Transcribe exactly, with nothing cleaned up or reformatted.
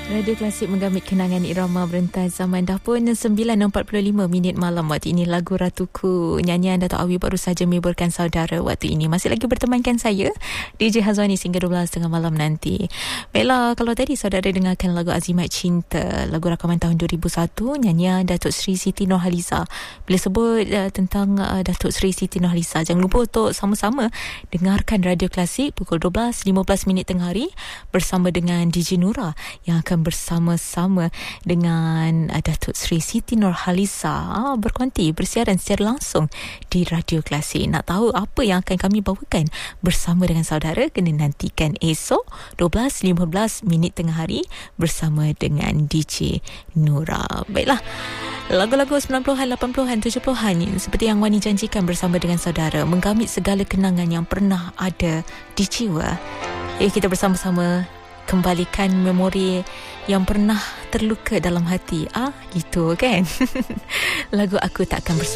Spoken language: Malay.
Radio Klasik menggamit kenangan irama berentai zaman. Dah pun sembilan empat puluh lima minit malam waktu ini. Lagu Ratuku, nyanyian Dato' Awi baru saja menghiburkan saudara waktu ini. Masih lagi bertemankan saya, D J Hazwani, sehingga dua belas tiga puluh malam nanti. Baiklah, kalau tadi saudara dengarkan lagu Azimat Cinta, lagu rakaman tahun dua ribu satu, nyanyian Datuk Seri Siti Nurhaliza. Bila sebut uh, tentang uh, Datuk Seri Siti Nurhaliza, jangan lupa untuk sama-sama dengarkan Radio Klasik pukul dua belas lima belas minit tengah hari bersama dengan D J Nura yang akan bersama-sama dengan uh, Datuk Seri Siti Nurhaliza ah, berkonti, bersiaran secara langsung di Radio Klasik. Nak tahu apa yang akan kami bawakan bersama dengan saudara? Kena nantikan esok dua belas lima belas minit tengah hari bersama dengan D J Nura. Baiklah, lagu-lagu sembilan puluhan, lapan puluhan, tujuh puluhan seperti yang Wani janjikan bersama dengan saudara, menggamit segala kenangan yang pernah ada di jiwa. Eh, kita bersama-sama kembalikan memori yang pernah terluka dalam hati. Ah, gitu kan? Lagu Aku Takkan Bersama.